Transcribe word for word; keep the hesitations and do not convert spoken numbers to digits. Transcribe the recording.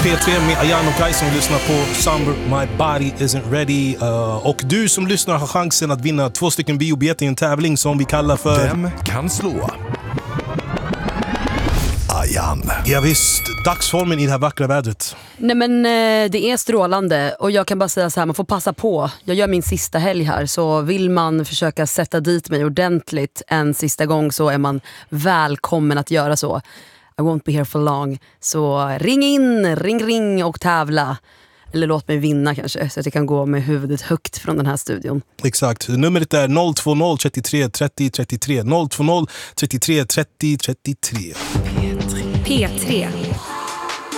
P tre med Ayan och Guy som lyssnar på Somber My Body Isn't Ready. Uh, och du som lyssnar har chansen att vinna två stycken biobiljetter i en tävling som vi kallar för Vem kan slå Ayan? Ja visst, dagsformen i det här vackra vädret. Nej men eh, det är strålande. Och jag kan bara säga så här, man får passa på. Jag gör min sista helg här. Så vill man försöka sätta dit mig ordentligt en sista gång, så är man välkommen att göra så. I won't be here for long. Så ring in, ring ring och tävla. Eller låt mig vinna kanske, så att jag kan gå med huvudet högt från den här studion. Exakt, numret är noll två noll trettiotre trettio trettiotre noll två noll trettiotre trettio trettiotre. P tre